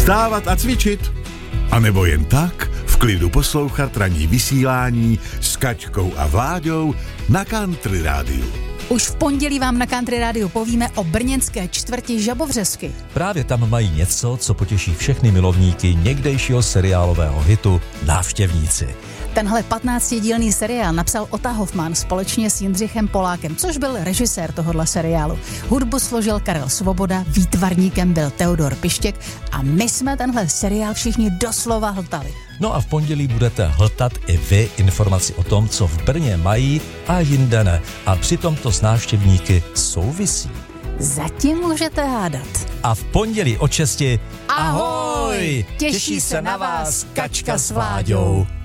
Vstávat a cvičit. A nebo jen tak v klidu poslouchat ranní vysílání s Kaťkou a Vláďou na Country Rádiu. Už v pondělí vám na Country Rádiu povíme o brněnské čtvrti Žabovřesky. Právě tam mají něco, co potěší všechny milovníky někdejšího seriálového hitu Návštěvníci. Tenhle 15dílný seriál napsal Ota Hoffman společně s Jindřichem Polákem, což byl režisér tohohle seriálu. Hudbu složil Karel Svoboda, výtvarníkem byl Teodor Pištěk a my jsme tenhle seriál všichni doslova hltali. No a v pondělí budete hltat i vy informaci o tom, co v Brně mají a jinde ne. A přitom to s návštěvníky souvisí. Zatím můžete hádat. A v pondělí od 6. Ahoj! Těší se na vás Kačka s Vláďou.